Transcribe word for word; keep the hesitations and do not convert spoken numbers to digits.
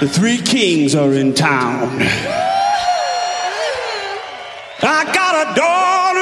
The three kings are in town. I got a daughter.